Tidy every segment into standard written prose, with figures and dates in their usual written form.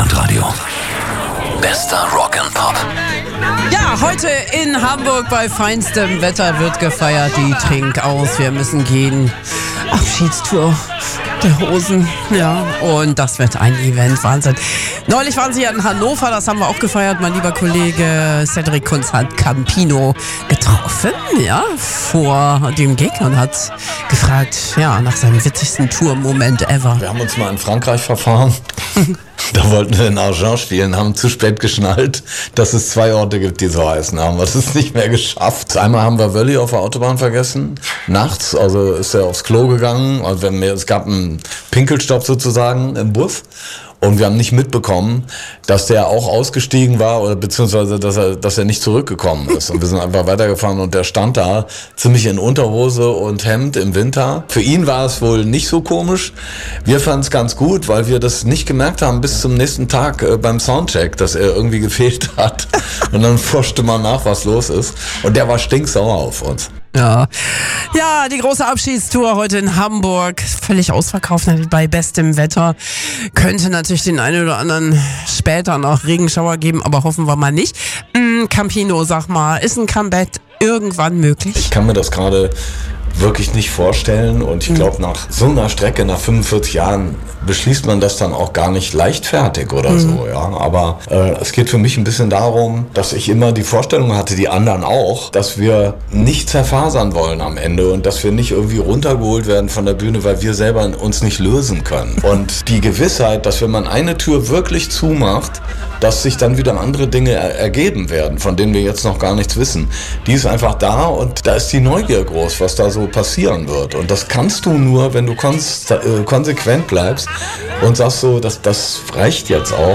Rockland Radio. Bester Rock'n'Pop. Ja, heute in Hamburg bei feinstem Wetter wird gefeiert. Die Trink aus, wir müssen gehen. Abschiedstour der Hosen, ja, und das wird ein Event, Wahnsinn. Neulich waren sie ja in Hannover, das haben wir auch gefeiert. Mein lieber Kollege Cedric Kunz hat Campino getroffen, ja, vor dem Gig und hat gefragt, ja, nach seinem witzigsten Tour-Moment ever. Wir haben uns mal in Frankreich verfahren. Da wollten wir in Argent spielen, haben zu spät geschnallt, dass es 2 Orte gibt, die so heißen. Haben wir es nicht mehr geschafft. Einmal haben wir Wölli auf der Autobahn vergessen, nachts, also ist er aufs Klo gegangen. Also es gab einen Pinkelstopp sozusagen im Bus. Und wir haben nicht mitbekommen, dass der auch ausgestiegen war oder beziehungsweise, dass er nicht zurückgekommen ist. Und wir sind einfach weitergefahren und der stand da ziemlich in Unterhose und Hemd im Winter. Für ihn war es wohl nicht so komisch. Wir fanden es ganz gut, weil wir das nicht gemerkt haben bis zum nächsten Tag beim Soundcheck, dass er irgendwie gefehlt hat. Und dann forschte man nach, was los ist. Und der war stinksauer auf uns. Ja, die große Abschiedstour heute in Hamburg, völlig ausverkauft bei bestem Wetter. Könnte natürlich den einen oder anderen später noch Regenschauer geben, aber hoffen wir mal nicht. Campino, sag mal, ist ein Comeback irgendwann möglich? Ich kann mir das gerade wirklich nicht vorstellen und ich glaube, nach so einer Strecke, nach 45 Jahren, beschließt man das dann auch gar nicht leichtfertig oder so, ja. Aber es geht für mich ein bisschen darum, dass ich immer die Vorstellung hatte, die anderen auch, dass wir nicht zerfasern wollen am Ende und dass wir nicht irgendwie runtergeholt werden von der Bühne, weil wir selber uns nicht lösen können. Und die Gewissheit, dass wenn man eine Tür wirklich zumacht, dass sich dann wieder andere Dinge ergeben werden, von denen wir jetzt noch gar nichts wissen, die ist einfach da und da ist die Neugier groß, was da so passieren wird. Und das kannst du nur, wenn du konsequent bleibst und sagst so, das reicht jetzt auch.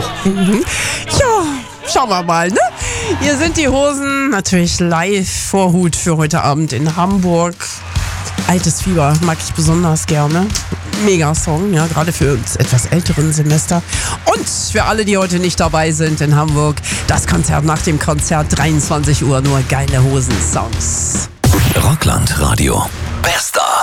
Ja, schauen wir mal, ne? Hier sind die Hosen, natürlich live Vorhut für heute Abend in Hamburg. Altes Fieber mag ich besonders gerne. Mega Song, ja, gerade für uns etwas älteren Semester. Und für alle, die heute nicht dabei sind in Hamburg, das Konzert nach dem Konzert, 23 Uhr, nur geile Hosen-Songs. Rockland Radio. Bester